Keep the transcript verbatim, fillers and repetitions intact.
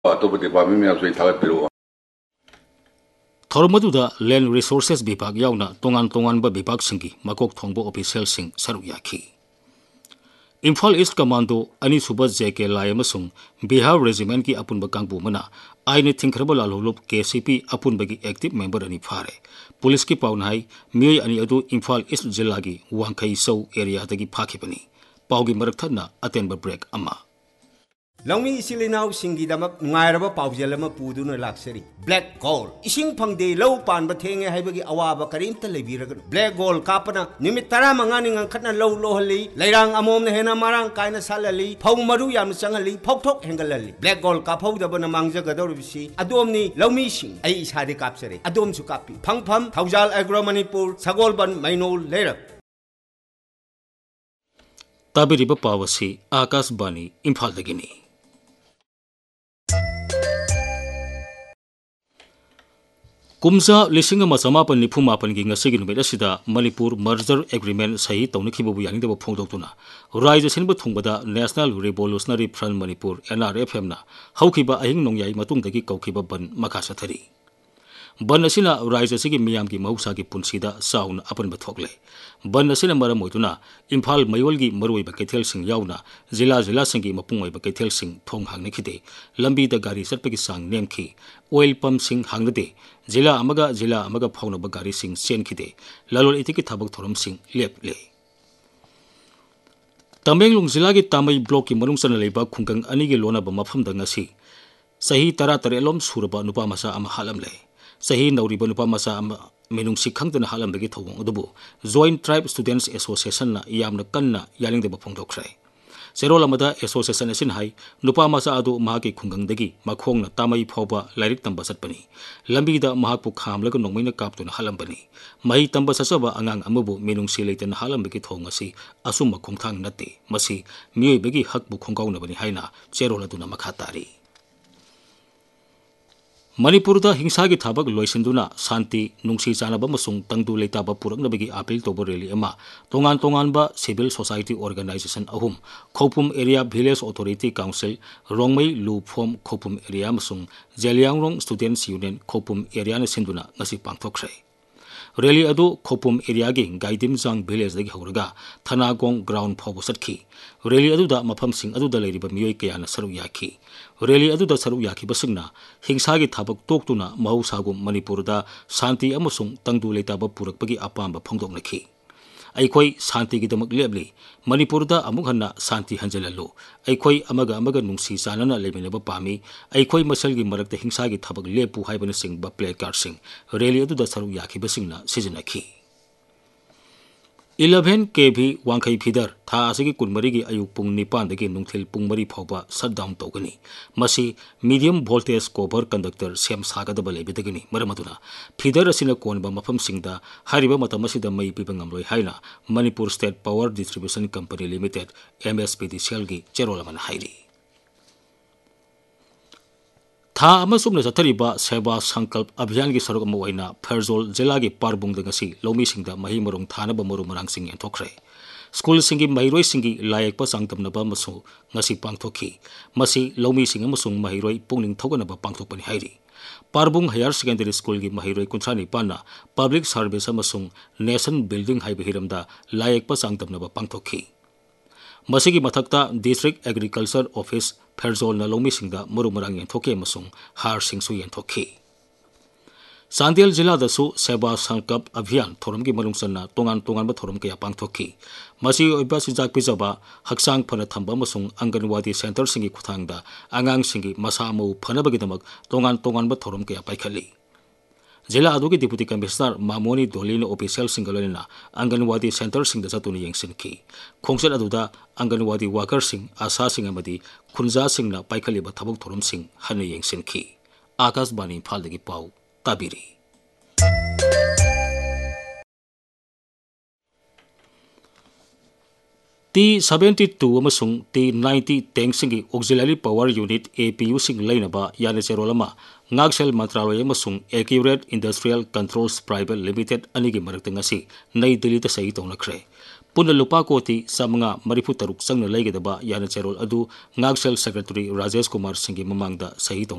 अतोप department में आपसे थागतपिरो थौरमदुदा land resources विभाग यावना तोंगान तोंगानबा विभाग सिंगी मकोक थोंबो ऑफिशियल सिंग सरुक याखी इम्फाल ईस्ट कमांडो अनी सुबह जेके लाई अमसुंग बिहार रेजिमेंट की अपुनबा कांगबु मना आइने थिंखरबा लालुलुप केसीपी अपुनबगी एक्टिव मेंबर अनी फारे पुलिस की पाउनाई मियोय अनी अदु इम्फाल ईस्ट जिला की वांखई सौ एरिया दगी फाखिबनी पाउगी मरकथना अतेनबा ब्रेक अमा लौमी इसिलिनाउ सिंगीदमक नुंगायरबा पाउजेल अमा पुदुना लाक्सरी ब्लैक गोल इसिंग फंगदे लौ पानबा थेंगे हाइबगी अवाबा करीमता लेबिरगन ब्लैक गोल कापना निमित तरा मंगानी खतना लौ लोहली लैरांग अमोमना हेना मारांग कायना सालली फौ मरु याम चंगली फौथोक हेंगलली ब्लैक गोल काफौदबना मांगजगदौरबिसि अदोमनी लौमी सिंग आई इसादे कापसरे अदोमसु कापी फंगफम थौजाल एग्रो मणिपुर सगोलबन मैनोल लेरक ताबिरिबा पावसी आकाशवाणी इम्फाल दगिनी कुमजा लिसिंग मचमापन निफु मापन की ngasi नुमेद असिदा मणिपुर मर्जर एग्रीमेंट सही तौनखिबबु यानिदब फोंदोक्तुना राज्य सिनबु थुंगबदा नेशनल रिवोल्यूशनरी फ्रंट मणिपुर एनआरएफएम ना हौखिबा अहिंग नोंयाई मतुंगदगी कौखिबा बन मखा सथरी बन असिना राज्य सिगी मियाम की मौसा की पुनसीदा साउन अपन थोकले बन असिना मरम ओइतुना इम्फाल मयोल की मरुइबा कैथेल सिंग याउना जिला जिला सिंगी मपुंग ओइबा कैथेल सिंग थोंग हांगनेखिदे लंबी द गाड़ी सटपगी सांग नेमखी ऑयल पंप सिंग हांगदे जिला अमगा जिला अमगा फाउनबा गाड़ी सिंग सेनखिदे ललोल इतिकी थबक थोरम सिंग लेपले तमेंगलोंग जिला की तामई ब्लॉक की मनुंगसन लेबा खुंगंग अनी की लोनाबा मफमदा ngasi सही तरा तरेलोम सुरबा नुपा मसा अमा हालमले सही नौरीबा नुपा मसा अमा मेनुंगसी खंगदना हालमबगी थौबों अदुबु जॉइंट ट्राइब स्टूडेंट्स एसोसिएशन ना यामना कन्ना यालिंगदेबा फोंदोखरे सेरोल अमदा एसोसिएशन असिन हाई नुपा मसा अदु महाकी खुंगंगदगी मखोंगना तामई फौबा लाइरिक तंबा सटपनी लंबीदा महाकपु खामलग नोंमैना कापतुना हालमबनी मही तंबा ससबा अंगांग अमबु मेनुंगसी लेतना हालमबगी थौंगसी असुम खोंगथांग नते मसी मियोइबगी हकबु खोंगाउनबनी हाइना चेरोल अदुना मखा तारी मणिपुर हिंसा की थाबक लोइसिंदुना शांति नुंसी चानब तंगदु लेताब पुरक्नबगी appeal तौब rally तोंगान तोंगानबा civil society organisation अहुम Khoupum area village authority council Rongmei लुफोम Khoupum area Zeliangrong students union Khoupum area सिंदुना ngasi पांगथोखरे rally अदु खौपुम एरिया की गाइदिमजांग विलेज दगी हौरगा थनागोंग ग्राउंड फाउब सटखी रैली अदुदा मफम सिंग अदुदा लेरिबा मियोय कयाना सरुक याखी रैली अदुदा सरुक याखिबसिंगना हिंसा की थाबक तोक्तुना महौसागु मणिपुरदा शांति अमसुंग तंगदु लेताब पुरकपगी अपांबा फोंदोकनखी अखोई शांति की दमक लेबली मणिपुरदा अमुक हन्ना शांति हंजललो अखोई अमगा अमगा नुंसी चानना लेमिनबा पामी अखोई मसल की मरकत हिंसा की थबक लेपु हाइबन सिंग बा प्ले कार्ड सिंग रैली अदुदा सरुक याखिबसिंगना सिजनखी इलेवन के भी वांखई फिदर था आसगी कुनमरी की अयुक पुंग निपान दगी नुंथिल पुंग मरी फौबा शट डाउन तौगनी मसी medium voltage cover conductor same सागदबा लेबिदगनी मरमदुना feather असिना कोनबा मफम सिंगदा हारिबा मतम असिदा मई पिबा ngamloi हाइना Manipur state power distribution company limited एमएसपीडीसीएल की चेरोलमन हाइरी था अमसुमना चथरिबा सेवा संकल्प अभियान की सरुक अमा ओइना फेरजोल जिला की पारबुंग दगसी लौमी सिंगदा मही मरुंग थानबा मरु मरांग सिंग एंथोखरे स्कूल सिंगी महिरोई सिंगी लायकपा सांगतमनबा मसु ngasi पांगथोखी मसी लौमी सिंग अमसुंग महिरोई पुंगनिंग थौगनबा पांगथोकपनि हाइरी पारबुंग हायर सेकेंडरी स्कूल की महिरोई कुंथ्रानी पाना public service अमसुंग nation building हाइबा हिरमदा लायकपा सांगतमनबा पांगथोखी मसीगी मथक्ता district agriculture office फेरजोल न लौमी सिंगदा मरुमरांग येंथोके मसुंग हार सिंगसु येंथोखी चांदेल जिला दसु सेवा संकल्प अभियान थोरम की मनुंगसना तोंगान तोंगान थोरम कया पांगथोखी मसी ओइबा सिजाक पिजबा हक्सांग फना थंबा मसुंग अंगनवाड़ी सेंटर सिंगी खुथांगदा आंगांग सिंगी मसामु फनबगिदमक तोंगान तोंगान थोरम कया पाइखली जिला अदुगी deputy commissioner Mamoni दोलीन official सिंगलना anganwadi centre सिंग चतुन येंसिनखी खोंगसेट अदुदा अंगनवाड़ी वर्कर सिंग आशा सिंग अमदी खुनजा सिंगना पाइखलिबा थबक थोरम सिंग हन येंसिनखी आकाशवाणी इम्फालदगी पाउ ताबिरी T seventy two अमसुंग T ninety tank सिंगी auxiliary power unit APU सिंग लेनबा याने चेरोलमा ngakshel मंत्रालय अमसुंग accurate industrial controls private limited अनिगी मरक्त ngasi नई दिल्ली ता सही तौनखरे पुनः लुपा कोटी समंगा मरिफु तरुक संग लेगदबा याने चेरोल अदु ngakshel सेक्रेटरी राजेश कुमार सिंगी ममांगदा सही तौन